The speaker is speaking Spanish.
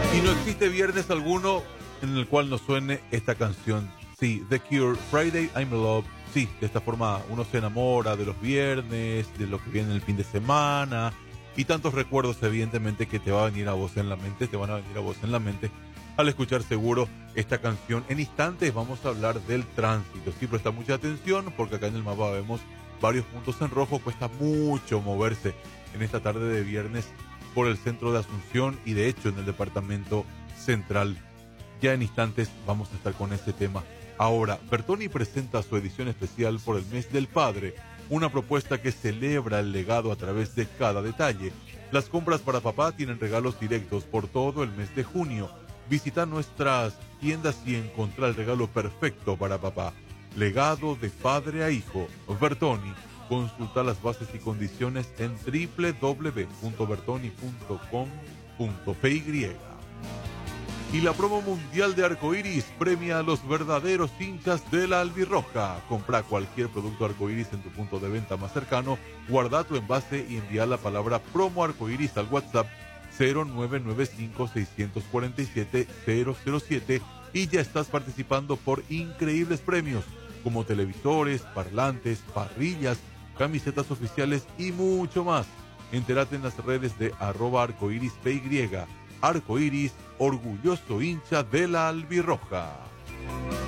Y no existe viernes alguno en el cual no suene esta canción. Sí, The Cure, Friday I'm in Love. Sí, de esta forma uno se enamora de los viernes, de lo que viene el fin de semana y tantos recuerdos evidentemente que te va a venir a vos en la mente, te van a venir a vos en la mente al escuchar seguro esta canción. En instantes vamos a hablar del tránsito. Sí, presta mucha atención porque acá en el mapa vemos varios puntos en rojo. Cuesta mucho moverse en esta tarde de viernes por el centro de Asunción y de hecho en el departamento central. Ya en instantes vamos a estar con este tema. Ahora, Bertoni presenta su edición especial por el mes del padre, una propuesta que celebra el legado a través de cada detalle. Las compras para papá tienen regalos directos por todo el mes de junio. Visita nuestras tiendas y encontrá el regalo perfecto para papá. Legado de padre a hijo. Bertoni. Consulta las bases y condiciones en www.bertoni.com.py. Y la promo mundial de Arcoiris premia a los verdaderos hinchas de la albirroja. Compra cualquier producto Arcoiris en tu punto de venta más cercano, guarda tu envase y envía la palabra promo Arcoiris al WhatsApp 0995-647-007 y ya estás participando por increíbles premios como televisores, parlantes, parrillas, camisetas oficiales y mucho más. Entérate en las redes de @arcoirispy. Arcoiris, orgulloso hincha de la albirroja.